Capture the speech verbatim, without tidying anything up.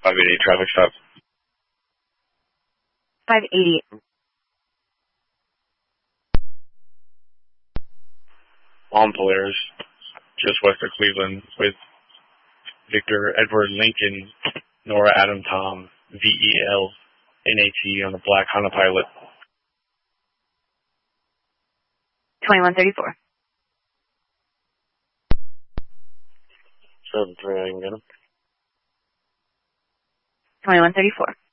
five eighty-eight traffic stop. five eighty. On Polaris, just west of Cleveland, with Victor Edward Lincoln, Nora Adam Tom, V E L N A T on the black Honda Pilot. twenty-one thirty-four. seven three, I can get him. twenty-one thirty-four.